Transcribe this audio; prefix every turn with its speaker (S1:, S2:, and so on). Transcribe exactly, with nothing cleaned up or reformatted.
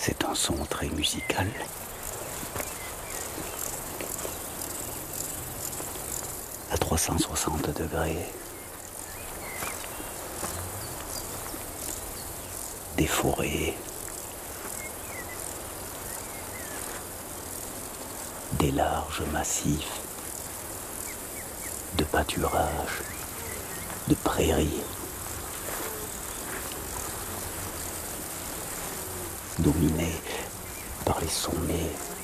S1: C'est un son très musical. À trois cent soixante degrés. Des forêts. Des larges massifs de pâturages, de prairies, dominés par les sommets